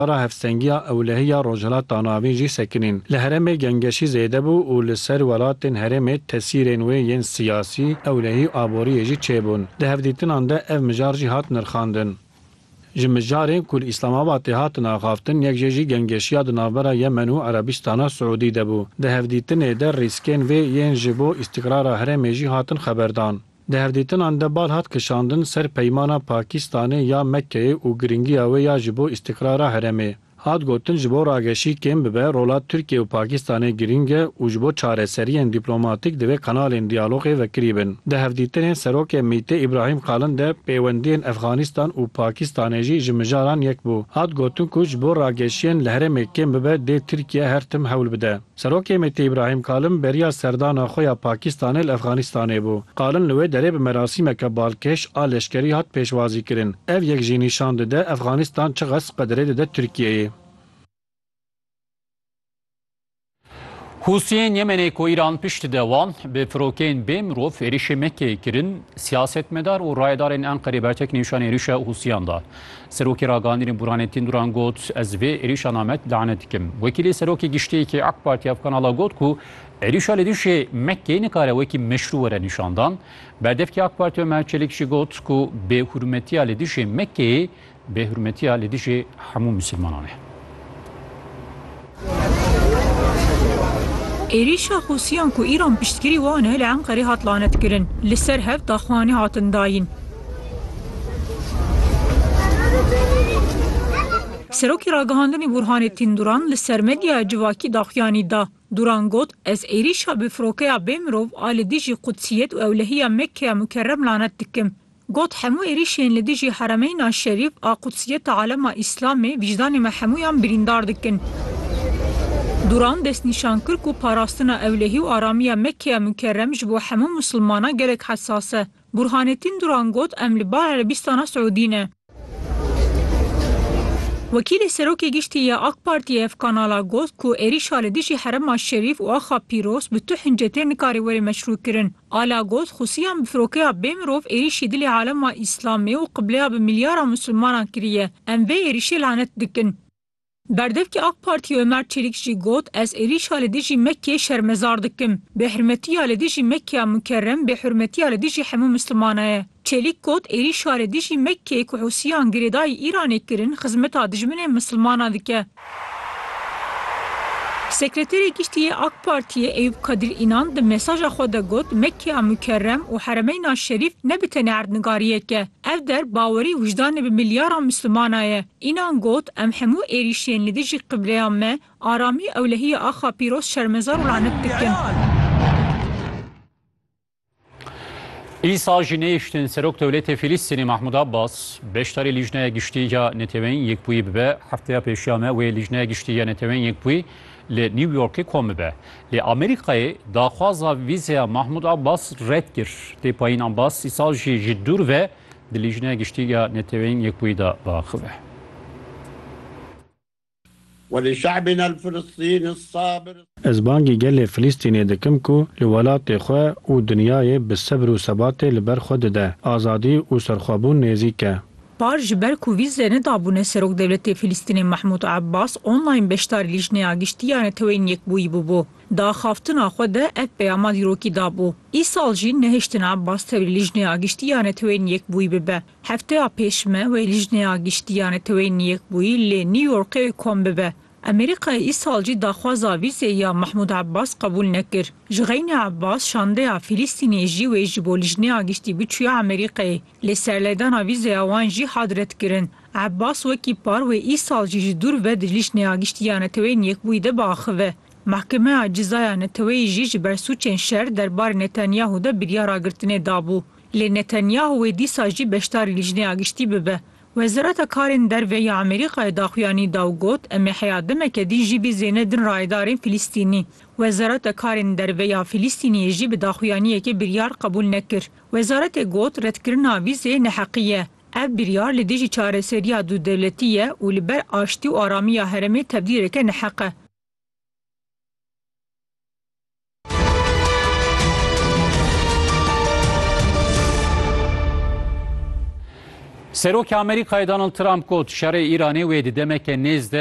را هفسنگیا اولهیا روجهلات ناوین جی سکنین. لهرم گنگشی زیده بو و لسر ولاتن هرم تسیرین و ین سیاسی اولهی آبوری جی چیبون. ده هفدیتن انده اف مجار جی هات نرخاندن. جمجارین کل اسلام آباد هات ناخافتن یک جی گنگشیا دنابرا یمن و عربستان سعودی دبو. ده هفدیتن در ریسکن و ین جبو استقرار هرم جی هاتن خبردان. ده هفدیتن انده بال هات کشاندن سر پیمانا پاکستان یا مکه و گرینگیا و یا جبو استقرار هرمه. هات گوتن جبو راگشی کم ببه رولات ترکیه و پاکستان گرینگه و جبو چاره سریین دیپلوماتیک دوی کانالین دیالوغ و کریبن. ده هفدیتن سروک میته ابراهیم قالن ده پیوندین افغانستان و پاکستان جی جمجاران یک بو. هات گوتن که جبو راگشین لهرم کم ببه ده ترکیه هر تم حول بده. سروک میته ابراهیم قالن بریا سردان خویا پاکستان افغانستان بو. قالن لوی دره به مراسم که بالکش آلشکری هات پیشوازی کرن. اف یک جی نشان ده افغانستان چقدر قدره ده ترکیه. Husiyên Yemenê ku İran piştî dewan bi firokeyên bê mirov êrişê Mekkeyê kirin, siyasetmedar û rayedarên Enqerê bertek nîşan êrişa Husiyan da. Serokê ragihandinê Burhanettin Duran got ez vê êrişa namet lanet dikim. Wekîlê serokê giştiyekî AK Partiya Afganala got ku êrişa li dijî Mekkeyê nikare wekî meşru were nîşandan. Berdevkî AK Parti Ömer Çelik jî got ku bêhurmetiya li dijî Mekkeyê bêhurmetiya li dijî hemû Müslümanan e. êrişa Husiyan ku İran piştgirî wan e li Enqerê hat lanet kirin. Li ser hev daxwanî hatin dayîn. Serokê ragihandinê Burhanettin Duran li ser medyaya civakî daxuyanî da. Duran got ez êrişa bi firokeya bê mirov a li dijî Qudsiyet û ewlehiya Mekkeya Mukerrem lanet dikim. Got hemû êrişên li dijî Heremeyna Şerîf a Qudsiyeta alema İslamê vicdanê me hemûyan birîndar dikin. Duran destnîşan kir ku parastina ewlehî û aramiya Mekkeya Mukerrem ji bo hemû Musulmanan gelek hesas e. Burhanettin Duran got em li bar Erebistana Saûdî ne. Wekîlê serokê giştî ya AK Partiya Efkanala got ku êrişa li dijî Herema Şerîf û Axa Pîroz bi tu hincetê nikarî were meşru kirin. Ala got xusiyan bi firokeya bê mirov êrişî dilê alema İslamê û qibleya bi milyara Musulmanan kiriye. Em vê êrişê lanet dikin. Berdevkî AK Partiya Ömer Çelik jî got ez êrişa li dijî Mekkeyê şermezar dikim. Bêhurmetiya li dijî Mekkeya Mukerrem bêhurmetiya li dijî hemû Müslümanan e. Çelik got êrişa li dijî Mekkeyê ku Husiyan girêdayî İranê kirin xizmeta dijminên Müslümanan dike. Sekreterê giştiyê AK Partiye Eyüp Kadir İnan di mesaja xwe de got Mekkeya Mukerrem û Heremeyna Şerîf ne bi tenê erdnigariyek e. Ev der bawerî wijdanê bi milyara Müslümanan ye. İnan got em hemû êrişên li dijî qibleya me aramî ewlehiya Axa Pîroz şermezar û lanet dikin. İsa jineyiştin Serok Devletê Filîstînê Mahmud Abbas, beşdarê lijneya giştîya Netewên Yekbûyî bibe, heftaya pêşiya me wê lijneya giştîya Netewên Yekbûyî li New Yorkê kom bibe. Li Amerîkayê daxwaza vîzeya Mahmud Abbas red kir. Tê payîn Abbas îsal jî ji dûr ve di lijneya giştîya Netewên Yekbûyî da biaxive. Ez bangî gelê Filîstînê dikim ku li welatê xwe û dinyayê bi sebr û sebatê li ber xwe dide. Azadî û serxwebûn nêzik e. Par ji ber ku vîze nedabûne Serok Devletê Filîstînê Mahmud Abbas online beşdarî lijneya giştîya Netewên Yekbûyî bûbû. Daxaftina xwe de ev peyama dîrokî dabû. Îsal jî nehiştin Abbas tevlî lijneya giştîya Netewên Yekbûyî bibe. Hefteya pêşme wê lijneya giştîya Netewên Yekbûyî li New Yorkê kom bibe. Amerîkayê îsal jî daxwaza vîzeyê ya Mahmud Abbas qebûl nekir. Ji xeynê Abbas şandeya Filîstînê jî wê ji bo lijneya giştî biçûya Amerîkayê. Lê serlêdana vîzeya wan jî hat redkirin. Abbas wekî par wê îsal jî ji dûr ve di lijneya giştîya Netewên Yekbûyî de biaxive. Mahkemeya Cizaya Neteweyê jî ji ber sûçên şer derbarê Netanyahu de biryara girtinê dabû. Lê Netanyahu wê dîsa jî beşdarî lijneya giştî bibe. Wezareta Karên Derve ya Amerîkayê daxuyanî da û got em ê heya demeke dî jî bî zêne din rayedarên Filîstînî. Wezareta Karên Derve ya Filîstînî jî bi daxuyaniyekê biryar qebûl nekir. Wezaretê got redkirina vîzê neheqî ye. Ev biryar li dijî çareseriya dûdewletî ye û li ber aştî û aramiya heremê tebdîleke neheq e. Serok Amerika'yı Donald Trump got şerê İranê wê di demeke nêz de